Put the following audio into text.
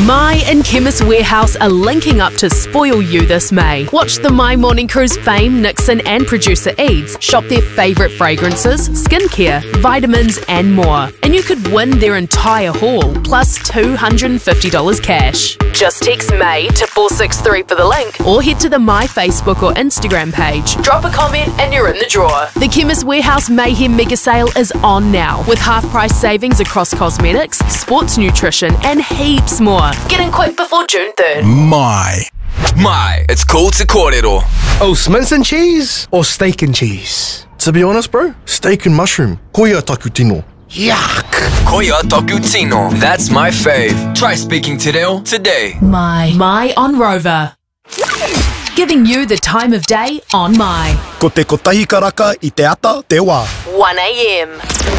My and Chemist Warehouse are linking up to spoil you this May. Watch the My Morning Crew's fame, Nixon and producer Eads shop their favourite fragrances, skincare, vitamins and more. And you could win their entire haul, plus $250 cash. Just text May to 463 for the link or head to the My Facebook or Instagram page. Drop a comment and you're in the draw. The Chemist Warehouse Mayhem Mega Sale is on now with half-price savings across cosmetics, sports nutrition and heaps more. Get in quick before June 3rd. My, it's cool to kōrero. Oh, mince and cheese or steak and cheese? To be honest, bro, steak and mushroom. Koia taku tino. Yuck! Koia toku tino. That's my fave. Try speaking te reo today. My on Rover. Giving you the time of day on My. Ko te kotahi karaka I te ata te wā. 1 a.m.